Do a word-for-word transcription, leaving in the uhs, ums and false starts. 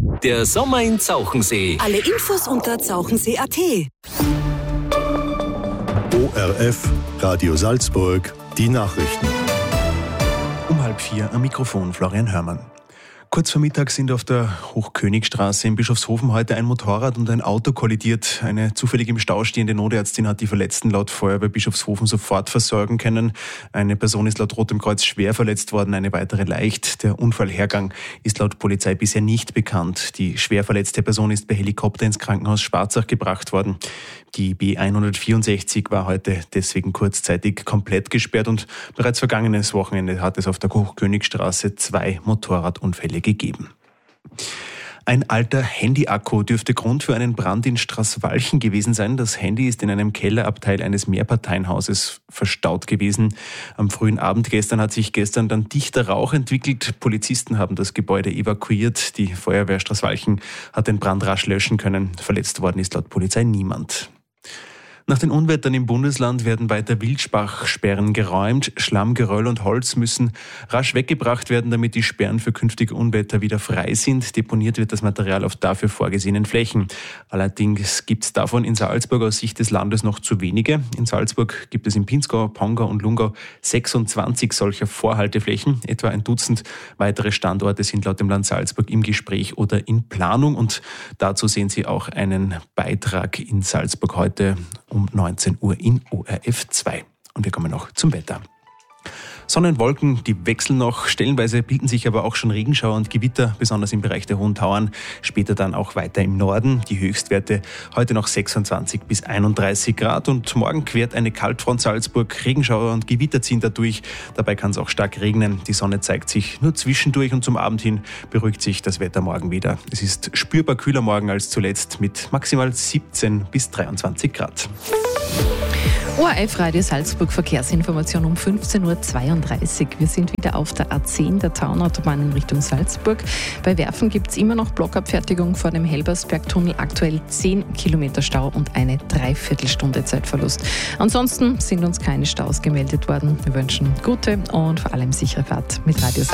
Der Sommer in Zauchensee. Alle Infos unter zauchensee punkt at. O R F, Radio Salzburg, die Nachrichten. Um halb vier am Mikrofon Florian Hörmann. Kurz vor Mittag sind auf der Hochkönigstraße in Bischofshofen heute ein Motorrad und ein Auto kollidiert. Eine zufällig im Stau stehende Notärztin hat die Verletzten laut Feuerwehr Bischofshofen sofort versorgen können. Eine Person ist laut Rotem Kreuz schwer verletzt worden, eine weitere leicht. Der Unfallhergang ist laut Polizei bisher nicht bekannt. Die schwer verletzte Person ist per Helikopter ins Krankenhaus Schwarzach gebracht worden. Die B hundertvierundsechzig war heute deswegen kurzzeitig komplett gesperrt und bereits vergangenes Wochenende hat es auf der Hochkönigstraße zwei Motorradunfälle gegeben. Ein alter Handy-Akku dürfte Grund für einen Brand in Straßwalchen gewesen sein. Das Handy ist in einem Kellerabteil eines Mehrparteienhauses verstaut gewesen. Am frühen Abend gestern hat sich gestern dann dichter Rauch entwickelt. Polizisten haben das Gebäude evakuiert. Die Feuerwehr Straßwalchen hat den Brand rasch löschen können. Verletzt worden ist laut Polizei niemand. Nach den Unwettern im Bundesland werden weiter Wildspachsperren geräumt. Schlamm, Geröll und Holz müssen rasch weggebracht werden, damit die Sperren für künftige Unwetter wieder frei sind. Deponiert wird das Material auf dafür vorgesehenen Flächen. Allerdings gibt es davon in Salzburg aus Sicht des Landes noch zu wenige. In Salzburg gibt es in Pinzgau, Pongau und Lungau sechsundzwanzig solcher Vorhalteflächen. Etwa ein Dutzend weitere Standorte sind laut dem Land Salzburg im Gespräch oder in Planung. Und dazu sehen Sie auch einen Beitrag in Salzburg heute um neunzehn Uhr in O R F zwei. Und wir kommen noch zum Wetter. Sonne und Wolken, die wechseln noch. Stellenweise bilden sich aber auch schon Regenschauer und Gewitter, besonders im Bereich der Hohen Tauern. Später dann auch weiter im Norden. Die Höchstwerte heute noch sechsundzwanzig bis einunddreißig Grad. Und morgen quert eine Kaltfront Salzburg. Regenschauer und Gewitter ziehen dadurch. Dabei kann es auch stark regnen. Die Sonne zeigt sich nur zwischendurch und zum Abend hin beruhigt sich das Wetter morgen wieder. Es ist spürbar kühler morgen als zuletzt mit maximal siebzehn bis dreiundzwanzig Grad. O R F Radio Salzburg Verkehrsinformation um fünfzehn Uhr zweiunddreißig. Wir sind wieder auf der A zehn der Taunautobahn in Richtung Salzburg. Bei Werfen gibt es immer noch Blockabfertigung vor dem Helbersbergtunnel. Aktuell zehn Kilometer Stau und eine Dreiviertelstunde Zeitverlust. Ansonsten sind uns keine Staus gemeldet worden. Wir wünschen gute und vor allem sichere Fahrt mit Radio Salzburg.